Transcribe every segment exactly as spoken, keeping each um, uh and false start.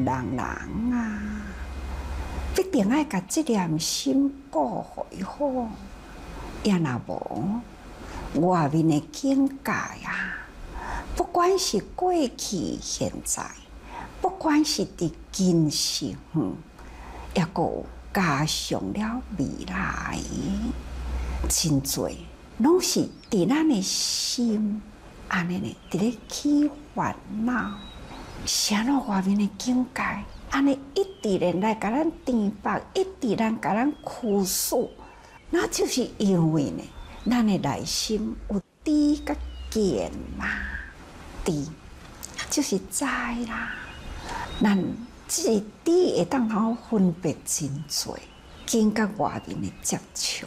人人啊，必定爱甲这念心顾好好，也若无外面的境界啊，不管是过去、现在，不管是伫今时远，也个加上了未来，真多拢是伫咱的心安尼呢，伫咧起烦恼，啥咯外面的境界，安尼一直连来甲咱颠覆，一直咱甲咱驱使，那就是因为呢，咱的内心有知甲见嘛，知就是知啦，咱这知会当好分别真多，经甲外面的接触，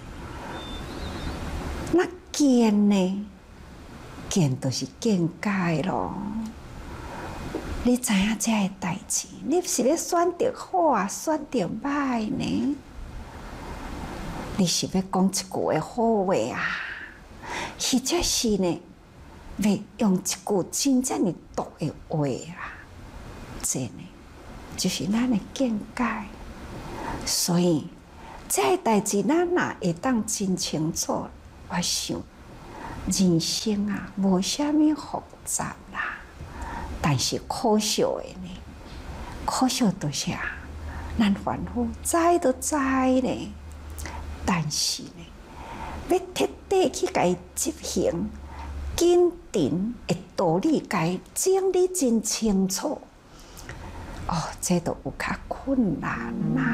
那见呢？见就是见解咯。你知影这个代志，你是要选择好啊，选择歹呢？你是要讲一句的好话啊，或者是呢，要用一句真正的毒的话啊？这呢，就是咱的见解。所以，这个代志咱若会当真清楚，我想。人生啊，无虾米复杂啦，但是可惜的呢，可惜就是啊，咱凡夫知都知呢，但是呢，要彻底去甲伊执行，坚定的道理，甲伊整理真清楚，哦，这都有较困难啦。